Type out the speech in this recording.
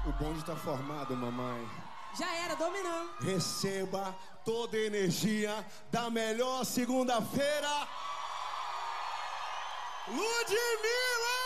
O bonde tá formado, mamãe. Já era, dominou. Receba toda a energia da melhor segunda-feira. Ludmilla!